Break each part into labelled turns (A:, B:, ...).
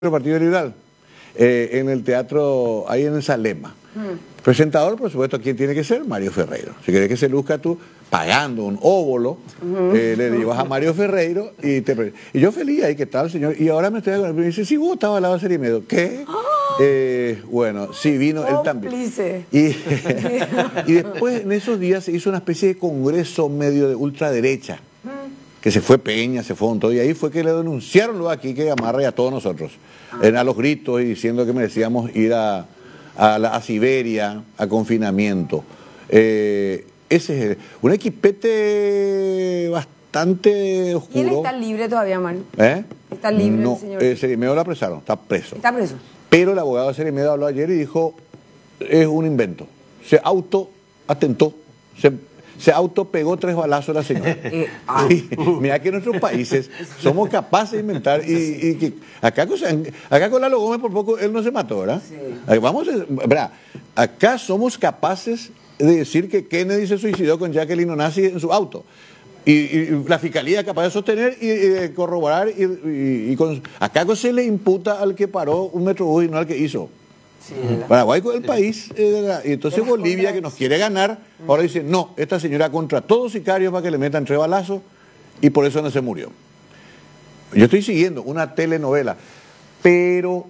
A: Partido Liberal, en el teatro, ahí en Salema. Presentador, por supuesto, ¿quién tiene que ser? Mario Ferreiro. Si querés que se luzca tú, pagando un óvulo, le llevas a Mario Ferreiro y yo feliz ahí que estaba el señor, y ahora me estoy y me dice, sí, vos estabas al lado de Serimedo. ¿Qué? Bueno, sí, vino él también. Y después, en esos días, se hizo una especie de congreso medio de ultraderecha, que se fue Peña, se fue con todo, y ahí fue que le denunciaron luego aquí que amarre a todos nosotros, a los gritos y diciendo que merecíamos ir a Siberia, a confinamiento. Ese es un equipete bastante oscuro.
B: ¿Y él está libre todavía, Mario? ¿Está libre
A: no,
B: el señor?
A: Serimedo lo apresaron, está preso.
B: ¿Está preso?
A: Pero el abogado de Serimedo habló ayer y dijo, es un invento. Se autoatentó, se autopegó 3 balazos la señora. Sí, mira que en nuestros países somos capaces de inventar y que acá con Lalo Gómez por poco él no se mató, ¿verdad? Sí. ¿Verdad? Acá somos capaces de decir que Kennedy se suicidó con Jacqueline Onassi en su auto. Y la fiscalía es capaz de sostener y corroborar acá se le imputa al que paró un metrobús y no al que hizo. Sí, Paraguay es el país, y entonces Bolivia, que nos quiere ganar, ahora dice, no, esta señora contra todos sicarios para que le metan 3 balazos, y por eso no se murió. Yo estoy siguiendo una telenovela, pero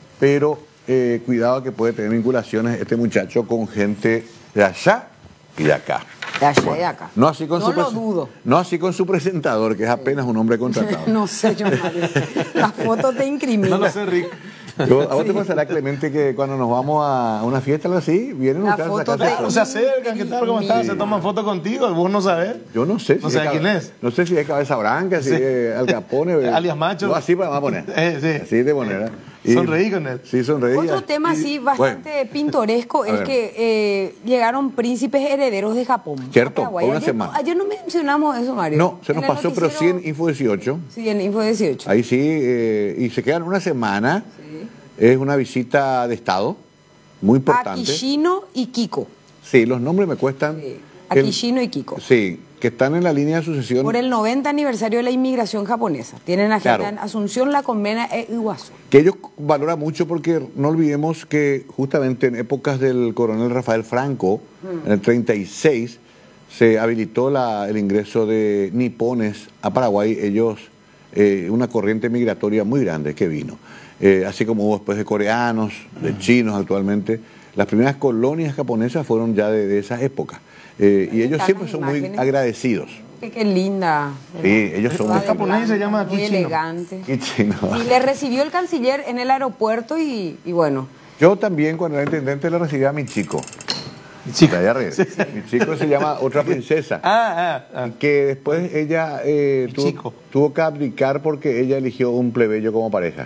A: cuidado que puede tener vinculaciones este muchacho con gente de allá y de acá.
B: De allá y de acá.
A: No así con
B: no lo dudo.
A: No así con su presentador, que es apenas un hombre contratado.
B: No sé, yo, Mario. Las fotos te incriminan.
A: No lo sé, Rick. ¿A vos te pasará, Clemente, que cuando nos vamos a una fiesta o algo así, vienen a
C: sacar se acercan, ¿qué tal? ¿Cómo estás? Se toman fotos contigo, vos no sabés.
A: Yo no sé.
C: No sabés quién es.
A: No sé si es Cabeza Branca, si es Al Capone.
C: Alias Macho.
A: No, así vamos a poner.
C: Sí.
A: Así de poner.
C: Sonreí con él.
A: Sí, sonreí.
B: Otro tema así bastante pintoresco es que llegaron príncipes herederos de Japón.
A: Cierto, por una semana.
B: Ayer no mencionamos eso, Mario.
A: No, se nos pasó, pero sí en Info 18.
B: Sí, en Info 18.
A: Ahí sí, y se quedan una semana. Es una visita de Estado, muy importante.
B: Akishino y Kiko.
A: Sí, los nombres me cuestan.
B: Sí. Akishino y Kiko.
A: Sí, que están en la línea de sucesión.
B: Por el 90 aniversario de la inmigración japonesa. Tienen agenda en Asunción, La Colmena e Iguazú.
A: Que ellos valoran mucho porque no olvidemos que justamente en épocas del coronel Rafael Franco, en el 36, se habilitó el ingreso de nipones a Paraguay. Ellos, una corriente migratoria muy grande que vino. Así como hubo después de coreanos, de chinos actualmente. Las primeras colonias japonesas fueron ya de esa época. Y ellos siempre son muy agradecidos.
B: Qué linda.
A: Sí, ellos son
C: muy japonés, se llama
B: muy
C: Kichino.
B: Elegante.
A: Kichino.
B: Y le recibió el canciller en el aeropuerto y bueno.
A: Yo también, cuando era intendente, le recibí a mi chico. Mi chico se llama Otra Princesa. Que después ella tuvo que abdicar porque ella eligió un plebeyo como pareja.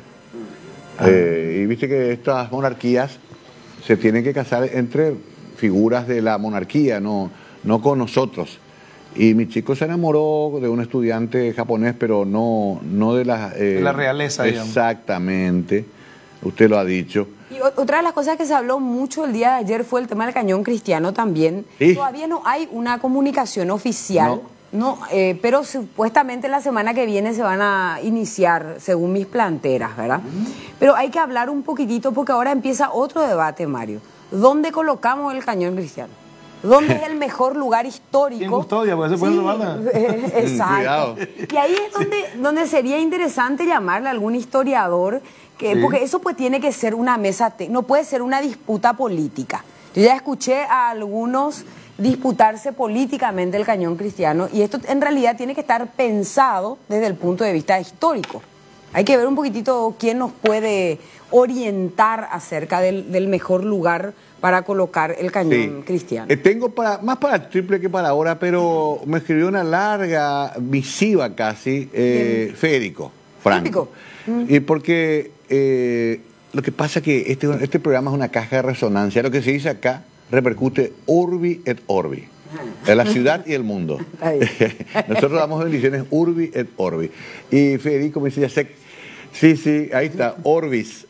A: Y viste que estas monarquías se tienen que casar entre figuras de la monarquía, no con nosotros. Y mi chico se enamoró de un estudiante japonés, pero no de la
C: realeza, digamos.
A: Exactamente, usted lo ha dicho.
B: Y otra de las cosas que se habló mucho el día de ayer fue el tema del cañón cristiano también. ¿Sí? Todavía no hay una comunicación oficial. No, pero supuestamente la semana que viene se van a iniciar, según mis planteras, ¿verdad? Pero hay que hablar un poquitito porque ahora empieza otro debate, Mario. ¿Dónde colocamos el cañón cristiano? ¿Dónde es el mejor lugar histórico?
C: En Custodia, porque se puede robarla.
B: Exacto. Y ahí es donde sería interesante llamarle a algún historiador, porque eso pues tiene que ser una mesa, no puede ser una disputa política. Yo ya escuché a algunos disputarse políticamente el cañón cristiano y esto en realidad tiene que estar pensado desde el punto de vista histórico. Hay que ver un poquitito quién nos puede orientar acerca del mejor lugar para colocar el cañón cristiano.
A: Tengo más para el triple que para ahora, pero me escribió una larga misiva casi, Federico Franco. Y porque lo que pasa es que este programa es una caja de resonancia. Lo que se dice acá repercute urbi et orbi, en la ciudad y el mundo. Nosotros damos bendiciones urbi et orbi. Y Federico me dice, ya sé, sí, ahí está, orbis,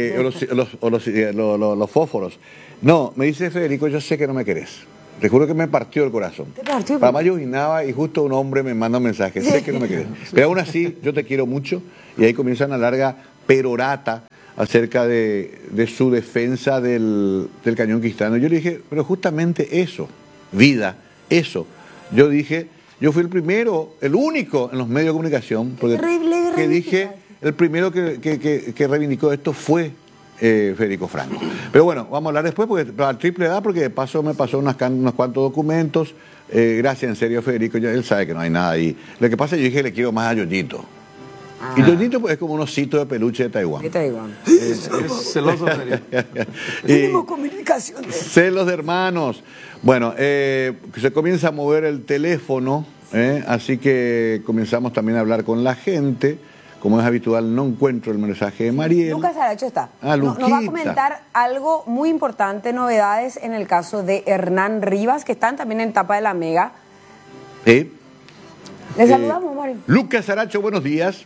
A: los fósforos. No, me dice Federico, yo sé que no me querés. Te juro que me partió el corazón.
B: ¿Te partió?
A: Para más yo imaginaba y justo un hombre me manda un mensaje, sé que no me querés. Pero aún así, yo te quiero mucho y ahí comienza una larga perorata acerca de su defensa del cañón Quistano. Yo le dije, pero justamente eso, vida, eso. Yo dije, yo fui el primero, el único en los medios de comunicación, que dije, el primero que reivindicó esto fue Federico Franco. Pero bueno, vamos a hablar después, porque al triple A, porque de paso me pasó unos cuantos documentos. Gracias, en serio, Federico, él sabe que no hay nada ahí. Lo que pasa es que yo dije, le quiero más a Yoyito. Y Yoyito pues, es como un osito de peluche de Taiwán.
B: De Taiwán.
C: Es celoso, serio.
B: Tenemos comunicaciones.
A: Celos de hermanos. Bueno, se comienza a mover el teléfono, así que comenzamos también a hablar con la gente. Como es habitual, no encuentro el mensaje de Mariel.
B: Lucas Aracho está.
A: Nos
B: va a comentar algo muy importante, novedades en el caso de Hernán Rivas, que están también en tapa de la Mega.
A: Sí.
B: Le saludamos, Mario.
A: Lucas Aracho, buenos días.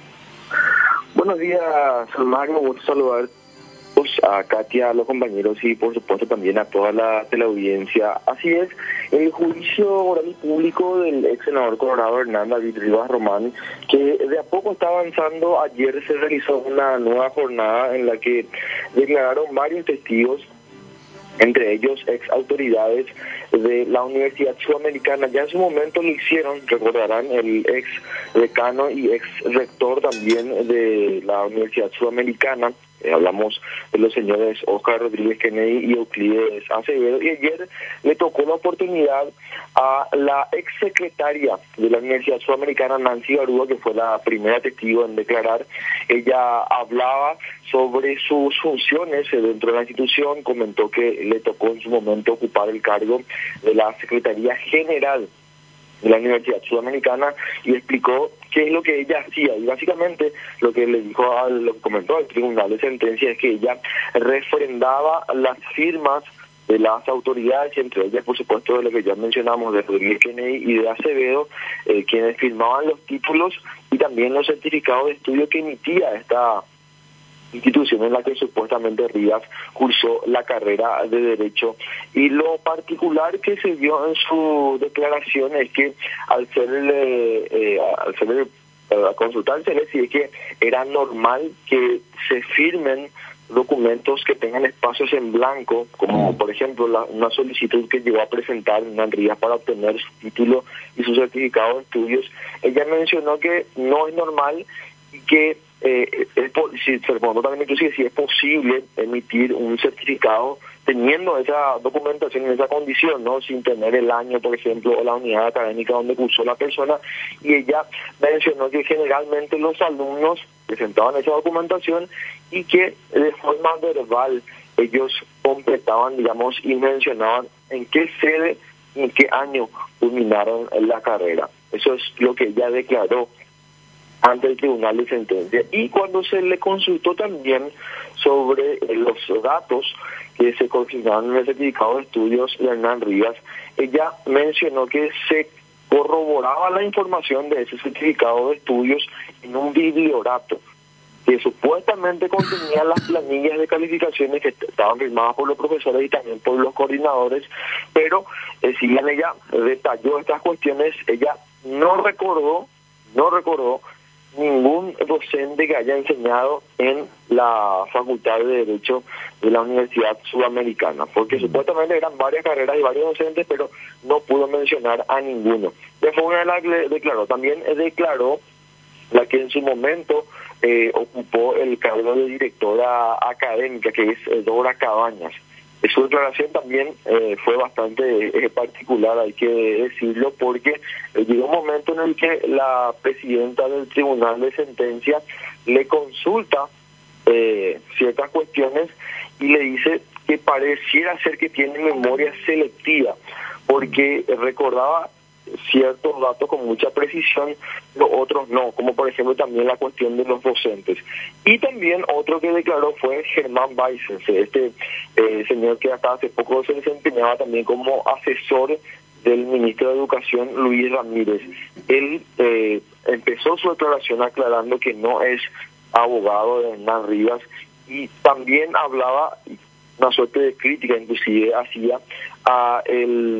D: Buenos días, Mario. Gusto saludar a Katia, a los compañeros y por supuesto también a toda la teleaudiencia. Así es, el juicio oral y público del ex senador colorado Hernán David Rivas Román, que de a poco está avanzando. Ayer se realizó una nueva jornada en la que declararon varios testigos, entre ellos ex autoridades de la Universidad Sudamericana. Ya en su momento lo hicieron, recordarán, el ex decano y ex rector también de la Universidad Sudamericana. Hablamos de los señores Oscar Rodríguez Kennedy y Euclides Acevedo, y ayer le tocó la oportunidad a la ex secretaria de la Universidad Sudamericana, Nancy Garúa, que fue la primera testigo en declarar. Ella hablaba sobre sus funciones dentro de la institución, comentó que le tocó en su momento ocupar el cargo de la Secretaría General de la Universidad Sudamericana y explicó qué es lo que ella hacía, y básicamente lo que le dijo, lo que comentó al tribunal de sentencia es que ella refrendaba las firmas de las autoridades, entre ellas por supuesto de lo que ya mencionamos, de Rodríguez Kennedy y de Acevedo, quienes firmaban los títulos y también los certificados de estudio que emitía esta institución en la que supuestamente Rivas cursó la carrera de Derecho. Y lo particular que se vio en su declaración es que al consultarse le decía que era normal que se firmen documentos que tengan espacios en blanco, como por ejemplo una solicitud que llegó a presentar Hernán Rivas para obtener su título y su certificado de estudios. Ella mencionó que no es normal y que se preguntó también inclusive si es posible emitir un certificado teniendo esa documentación en esa condición, no sin tener el año, por ejemplo, o la unidad académica donde cursó la persona. Y ella mencionó que generalmente los alumnos presentaban esa documentación y que de forma verbal ellos completaban, digamos, y mencionaban en qué sede y en qué año culminaron la carrera. Eso es lo que ella declaró ante el tribunal de sentencia. Y cuando se le consultó también sobre los datos que se confirmaron en el certificado de estudios de Hernán Rivas, ella mencionó que se corroboraba la información de ese certificado de estudios en un bibliorato que supuestamente contenía las planillas de calificaciones que estaban firmadas por los profesores y también por los coordinadores, pero si bien ella detalló estas cuestiones, ella no recordó ningún docente que haya enseñado en la Facultad de Derecho de la Universidad Sudamericana, porque supuestamente eran varias carreras y varios docentes, pero no pudo mencionar a ninguno. De forma la que declaró, también declaró la que en su momento ocupó el cargo de directora académica, que es Dora Cabañas. Su declaración también fue bastante particular, hay que decirlo, porque llegó un momento en el que la presidenta del tribunal de sentencia le consulta ciertas cuestiones y le dice que pareciera ser que tiene memoria selectiva, porque recordaba ciertos datos con mucha precisión, los otros no, como por ejemplo también la cuestión de los docentes. Y también otro que declaró fue Germán Baices, este señor que hasta hace poco se desempeñaba también como asesor del ministro de Educación, Luis Ramírez. Él empezó su declaración aclarando que no es abogado de Hernán Rivas y también hablaba, una suerte de crítica inclusive hacía a el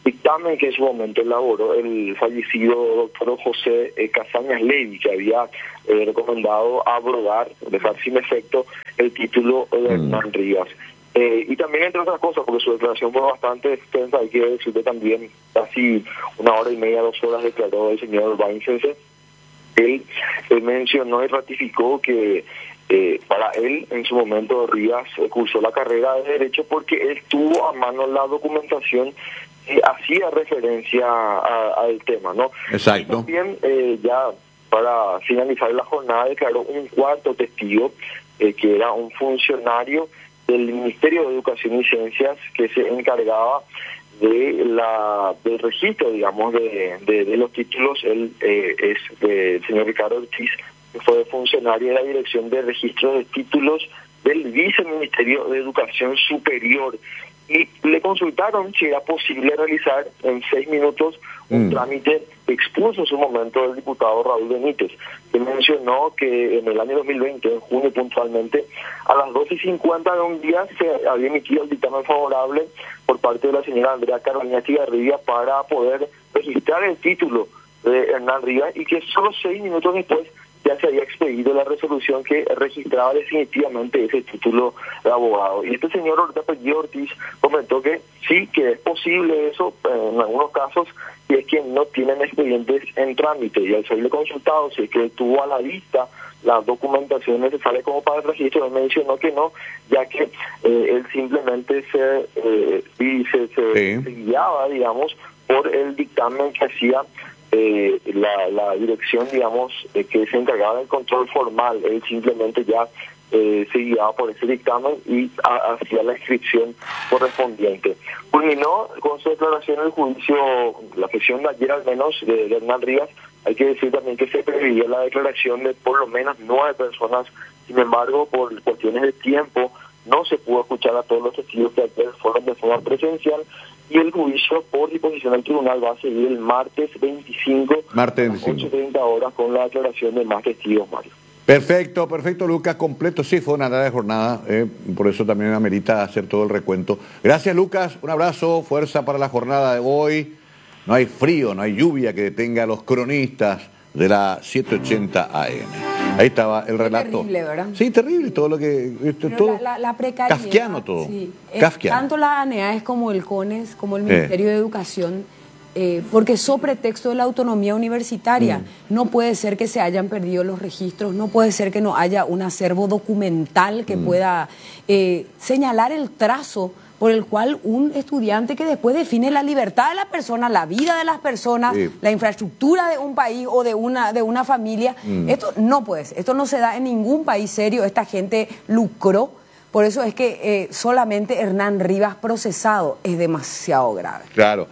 D: dictamen que en su momento elaboró el fallecido doctor José Casañas Levy, que había recomendado abrogar, dejar sin efecto el título de Hernán Rivas. Y también, entre otras cosas, porque su declaración fue bastante extensa, hay que decirle también, casi 1 hora y media, 2 horas declaró el señor Weinsense. Él mencionó y ratificó que para él, en su momento, Rivas cursó la carrera de Derecho porque él tuvo a mano la documentación que hacía referencia al tema, ¿no?
A: Exacto.
D: Y también, ya para finalizar la jornada, declaró un cuarto testigo, que era un funcionario del Ministerio de Educación y Ciencias que se encargaba del registro, digamos, de los títulos. Él es el señor Ricardo Ortiz, que fue funcionario de la Dirección de Registro de Títulos del Viceministerio de Educación Superior. Y le consultaron si era posible realizar en 6 minutos un trámite que expuso en su momento el diputado Raúl Benítez, que mencionó que en el año 2020, en junio puntualmente, a las 12:50 de un día se había emitido el dictamen favorable por parte de la señora Andrea Carolina Estigarribia para poder registrar el título de Hernán Rivas, y que solo 6 minutos después ya se había expedido la resolución que registraba definitivamente ese título de abogado. Y este señor de apellido Ortiz comentó que sí, que es posible eso en algunos casos, y es que no tienen expedientes en trámite. Y al serle consultado si es que tuvo a la vista la documentación necesaria como para el registro, él mencionó que no, ya que él simplemente se guiaba, digamos, por el dictamen que hacía la dirección, digamos, que se encargaba del control formal. Él simplemente ya se guiaba por ese dictamen y hacía la inscripción correspondiente. Culminó con su declaración el juicio, la sesión de ayer al menos, de Hernán Rivas. Hay que decir también que se preveía la declaración de por lo menos 9 personas. Sin embargo, por cuestiones de tiempo, no se pudo escuchar a todos los testigos que ayer fueron de forma presencial, y el juicio por disposición del tribunal va a seguir el martes 25, a las 8:30 horas, con la declaración de más testigos, Mario.
A: Perfecto, Lucas, completo. Sí, fue una larga jornada, por eso también amerita hacer todo el recuento. Gracias, Lucas, un abrazo, fuerza para la jornada de hoy. No hay frío, no hay lluvia que detenga a los cronistas de la 780 AM. Ahí estaba el relato.
B: Terrible, ¿verdad?
A: Sí, terrible, todo lo que... todo
B: la precariedad.
A: Kafkiano todo.
B: Sí.
A: Kafkiano.
B: Tanto la ANEAES como el CONES, como el Ministerio de Educación, porque sobre pretexto de la autonomía universitaria, no puede ser que se hayan perdido los registros, no puede ser que no haya un acervo documental que pueda señalar el trazo por el cual un estudiante que después define la libertad de la persona, la vida de las personas, la infraestructura de un país o de una familia, esto no puede ser, esto no se da en ningún país serio. Esta gente lucró, por eso es que solamente Hernán Rivas procesado es demasiado grave.
A: Claro.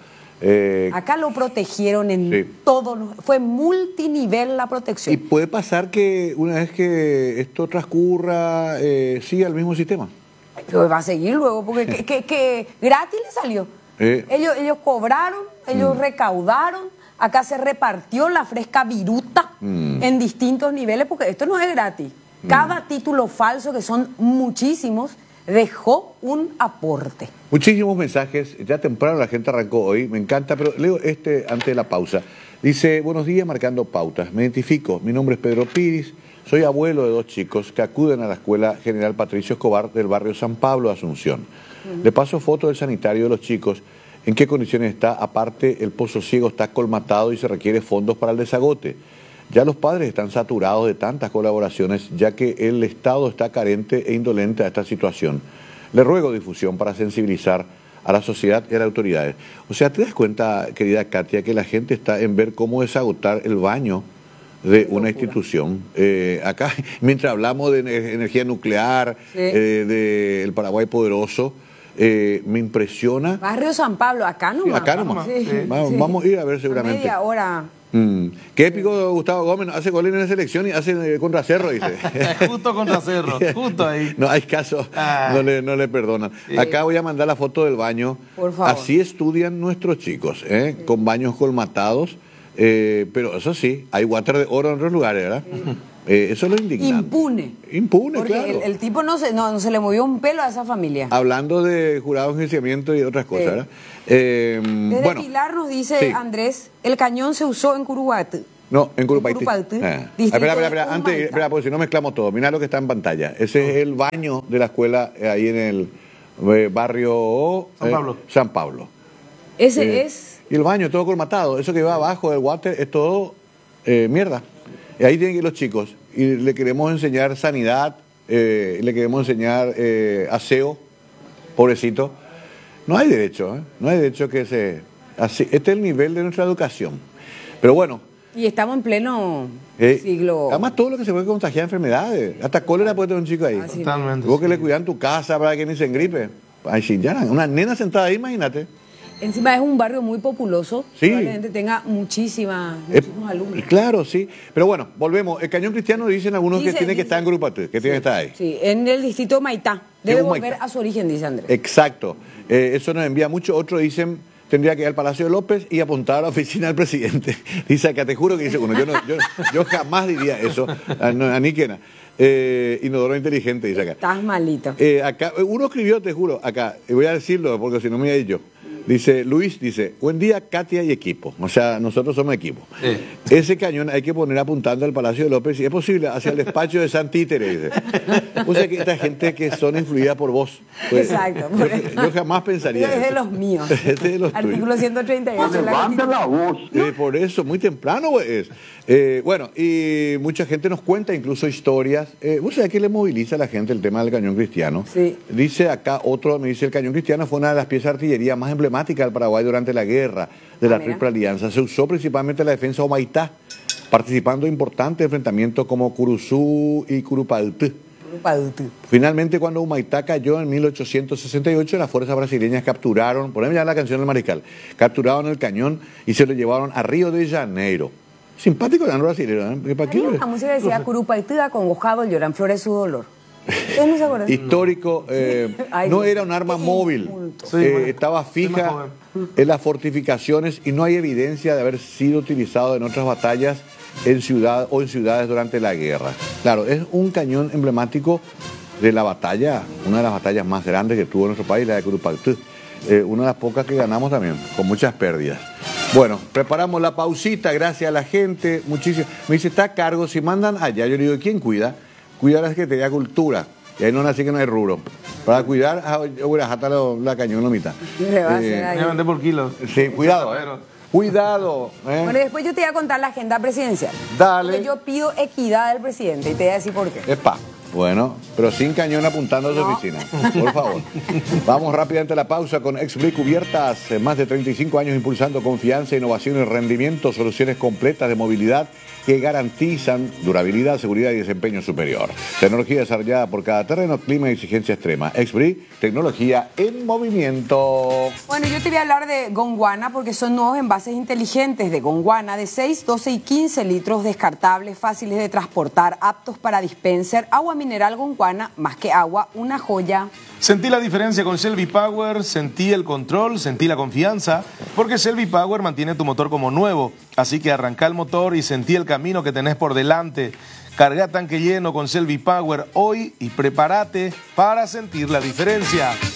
B: Acá lo protegieron en todo, fue multinivel la protección.
A: Y puede pasar que una vez que esto transcurra, siga el mismo sistema.
B: Pero va a seguir luego, porque que gratis le salió. Ellos cobraron, ellos recaudaron, acá se repartió la fresca viruta en distintos niveles, porque esto no es gratis. Cada título falso, que son muchísimos, dejó un aporte.
A: Muchísimos mensajes, ya temprano la gente arrancó hoy, me encanta, pero leo antes de la pausa. Dice, buenos días, marcando pautas. Me identifico, mi nombre es Pedro Piris, soy abuelo de 2 chicos que acuden a la Escuela General Patricio Escobar del barrio San Pablo de Asunción. Le paso foto del sanitario de los chicos, en qué condiciones está. Aparte, el pozo ciego está colmatado y se requiere fondos para el desagote. Ya los padres están saturados de tantas colaboraciones, ya que el Estado está carente e indolente a esta situación. Le ruego difusión para sensibilizar a la sociedad y a las autoridades. O sea, ¿te das cuenta, querida Katia, que la gente está en ver cómo desagotar el baño de una institución? Acá, mientras hablamos de energía nuclear, del Paraguay poderoso, me impresiona...
B: Barrio San Pablo, acá nomás.
A: Sí, acá nomás. Vamos a ir a ver seguramente.
B: Media hora.
A: Qué épico Gustavo Gómez, hace goles en la selección y hace contra Cerro, dice.
C: Justo contra Cerro, justo ahí.
A: No hay caso, no le perdonan. Acá voy a mandar la foto del baño.
B: Por favor.
A: Así estudian nuestros chicos, con baños colmatados, pero eso sí, hay water de oro en otros lugares, ¿verdad? Eso es lo indignante.
B: Impune.
A: Impune,
B: porque
A: claro.
B: el tipo no se le movió un pelo a esa familia.
A: Hablando de jurado de enjuiciamiento y otras cosas, ¿verdad?
B: Desde
A: bueno,
B: Pilar nos dice
A: sí.
B: Andrés, el cañón se usó en Curuguatí.
A: No, en Curupaití.
B: Espera,
A: antes, porque si no mezclamos todo. Mirá lo que está en pantalla. Ese es el baño de la escuela ahí en el barrio San Pablo.
B: Ese es...
A: Y el baño todo colmatado. Eso que va abajo del water es todo mierda. Y ahí tienen que ir los chicos. Y le queremos enseñar sanidad, le queremos enseñar aseo, pobrecito. No hay derecho, no hay derecho que se... Así, este es el nivel de nuestra educación. Pero bueno...
B: Y estamos en pleno siglo...
A: Además, todo lo que se puede contagiar enfermedades. Hasta cólera puede tener un chico ahí.
C: Totalmente.
A: Vos que le cuidan tu casa para que ni se engripe. Ay, sí, ya, una nena sentada ahí, imagínate.
B: Encima es un barrio muy populoso.
A: Sí.
B: Probablemente tenga muchísimos alumnos.
A: Claro, sí. Pero bueno, volvemos. El Cañón Cristiano dicen algunos que tiene que estar en Grupo que tiene que estar ahí.
B: Sí, en el distrito Maitá. Debe volver a su origen, dice Andrés.
A: Exacto. Eso nos envía mucho. Otros dicen... Tendría que ir al Palacio de López y apuntar a la oficina del presidente. Dice acá, te juro que dice uno. Yo jamás diría eso. A ni quena. Inodoro inteligente, dice acá.
B: Estás malito.
A: Acá, uno escribió, te juro, acá, y voy a decirlo porque si no me voy a ir yo. Dice, Luis, dice, buen día, Katia y equipo. O sea, nosotros somos equipo. Ese cañón hay que poner apuntando al Palacio de López, si es posible, hacia el despacho de San Títere, dice. O sea, que esta gente que son influida por vos. Pues,
B: exacto.
A: Yo jamás pensaría
B: Es de
A: eso.
B: los míos.
A: Es de los
B: Artículo 138.
D: Levanta la voz.
A: Por eso, muy temprano es. Bueno, y mucha gente nos cuenta incluso historias. ¿Vos sabés qué le moviliza a la gente el tema del Cañón Cristiano?
B: Sí.
A: Dice acá otro, me dice, el Cañón Cristiano fue una de las piezas de artillería más emblemáticas del Paraguay durante la guerra de la Triple Alianza. Se usó principalmente en la defensa de Humaitá, participando en importantes enfrentamientos como Curuzú y Curupaltí. Finalmente, cuando Humaitá cayó en 1868, las fuerzas brasileñas capturaron, poneme ya la canción del Mariscal, capturaron el cañón y se lo llevaron a Río de Janeiro. Simpático el brasileño, ¿eh?
B: Había una música que decía Curupaití acongojado, lloran flores su dolor. ¿Ustedes no se acuerdan?
A: Histórico, no era un arma móvil, estaba fija en las fortificaciones y no hay evidencia de haber sido utilizado en otras batallas en ciudades durante la guerra. Claro, es un cañón emblemático de la batalla, una de las batallas más grandes que tuvo nuestro país, la de Curupaltí. Una de las pocas que ganamos también, con muchas pérdidas. Bueno, preparamos la pausita, gracias a la gente, muchísimo. Me dice, está a cargo, si mandan allá, yo le digo, ¿quién cuida? Cuida la Secretaría de Cultura, y ahí no nace que no hay rubro. Para cuidar, yo voy a dejar la cañón la mitad.
C: Me mandé por kilos.
A: Sí, cuidado, Cuidado.
B: Bueno, y después yo te voy a contar la agenda presidencial.
A: Dale.
B: Porque yo pido equidad del presidente y te voy a decir por qué.
A: Epa. Bueno, pero sin cañón apuntando a su oficina, por favor. Vamos rápidamente a la pausa con Expri Cubiertas, más de 35 años impulsando confianza, innovación y rendimiento, soluciones completas de movilidad que garantizan durabilidad, seguridad y desempeño superior. Tecnología desarrollada por cada terreno, clima y exigencia extrema. Expri, tecnología en movimiento.
B: Bueno, yo te voy a hablar de Gondwana porque son nuevos envases inteligentes de Gondwana de 6, 12 y 15 litros, descartables, fáciles de transportar, aptos para dispenser, agua mineral Gondwana, más que agua, una joya.
C: Sentí la diferencia con Selvi Power, sentí el control, sentí la confianza, porque Selvi Power mantiene tu motor como nuevo. Así que arranca el motor y sentí el camino que tenés por delante. Carga tanque lleno con Selvi Power hoy y prepárate para sentir la diferencia.